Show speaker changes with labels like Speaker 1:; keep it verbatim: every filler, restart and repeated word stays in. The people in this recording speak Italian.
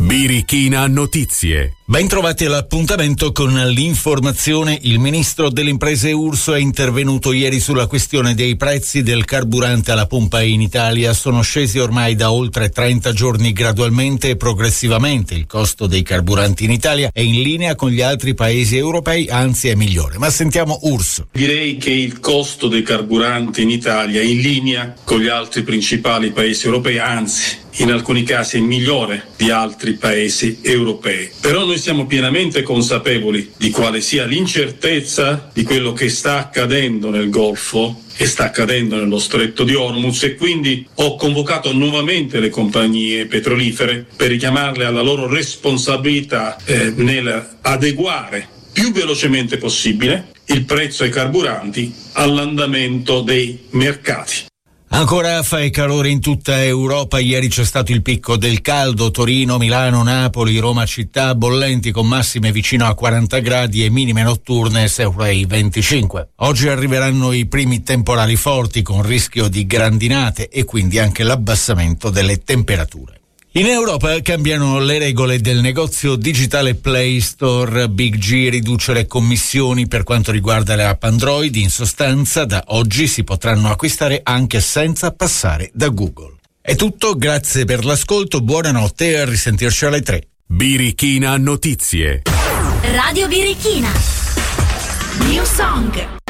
Speaker 1: Birichina Notizie.
Speaker 2: Ben trovati all'appuntamento con l'informazione. Il ministro delle imprese Urso è intervenuto ieri sulla questione dei prezzi del carburante alla pompa in Italia. Sono scesi ormai da oltre trenta giorni gradualmente e progressivamente. Il costo dei carburanti in Italia è in linea con gli altri paesi europei, anzi è migliore. Ma sentiamo Urso.
Speaker 3: Direi che il costo dei carburanti in Italia è in linea con gli altri principali paesi europei, anzi in alcuni casi è migliore di altri paesi europei. Però noi siamo pienamente consapevoli di quale sia l'incertezza di quello che sta accadendo nel Golfo e sta accadendo nello Stretto di Hormuz, e quindi ho convocato nuovamente le compagnie petrolifere per richiamarle alla loro responsabilità eh, nel adeguare più velocemente possibile il prezzo ai carburanti all'andamento dei mercati.
Speaker 2: Ancora fa e calore in tutta Europa. Ieri c'è stato il picco del caldo. Torino, Milano, Napoli, Roma città bollenti con massime vicino a quaranta gradi e minime notturne sopra i venticinque. Oggi arriveranno i primi temporali forti con rischio di grandinate e quindi anche l'abbassamento delle temperature. In Europa cambiano le regole del negozio digitale Play Store. Big G riduce le commissioni per quanto riguarda le app Android. In sostanza, da oggi si potranno acquistare anche senza passare da Google. È tutto, grazie per l'ascolto, buonanotte e a risentirci alle tre.
Speaker 1: Birichina Notizie.
Speaker 4: Radio Birichina. New Song.